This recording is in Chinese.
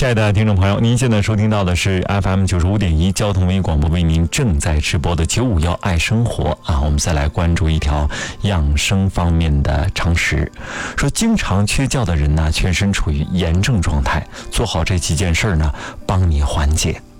亲爱的听众朋友，您现在收听到的是 FM95.1交通微广播为您正在直播的951爱生活啊。我们再来关注一条养生方面的常识，说经常缺觉的人呢，全身处于炎症状态，做好这几件事呢，帮你缓解。